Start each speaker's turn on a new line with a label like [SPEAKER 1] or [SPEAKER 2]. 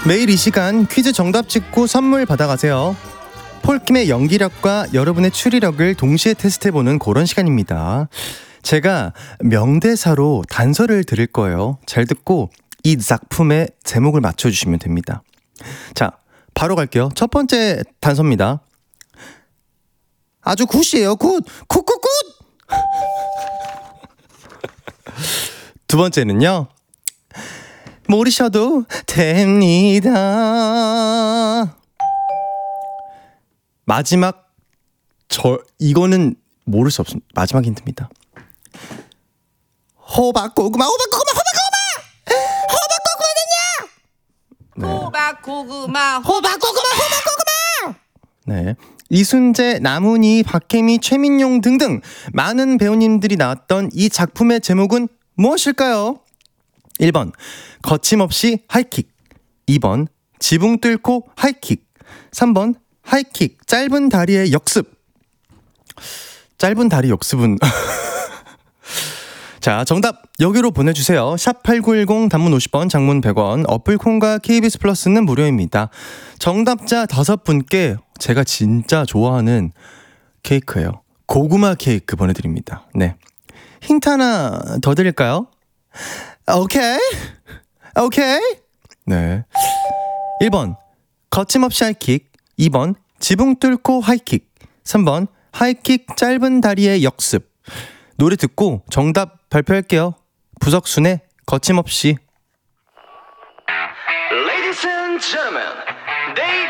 [SPEAKER 1] 매일 이 시간 퀴즈 정답 찍고 선물 받아가세요. 폴킴의 연기력과 여러분의 추리력을 동시에 테스트해보는 그런 시간입니다. 제가 명대사로 단서를 드릴 거예요. 잘 듣고 이 작품의 제목을 맞춰주시면 됩니다. 자, 바로 갈게요. 첫 번째 단서입니다. 아주 굿이에요. 굿! 굿굿굿! 두 번째는요. 모르셔도 됩니다. 마지막 이거는 모를 수 없습니다. 마지막 힌트입니다. 호박고구마
[SPEAKER 2] 호박고구마
[SPEAKER 1] 네. 이순재, 남훈이, 박혜미, 최민용 등등 많은 배우님들이 나왔던 이 작품의 제목은 무엇일까요? 1번 거침없이 하이킥, 2번 지붕 뚫고 하이킥, 3번 하이킥 짧은 다리의 역습. 짧은 다리 역습은 자, 정답 여기로 보내주세요. 샵8910 단문 50원, 장문 100원, 어플콘과 KBS 플러스는 무료입니다. 정답자 5분께 제가 진짜 좋아하는 케이크예요. 고구마 케이크 보내드립니다. 네, 힌트 하나 더 드릴까요? 오케이. 네, 1번 거침없이 하이킥, 2번 지붕 뚫고 하이킥, 3번 하이킥 짧은 다리의 역습. 노래 듣고 정답 발표할게요. 부석순의 거침없이.
[SPEAKER 3] Ladies and gentlemen, they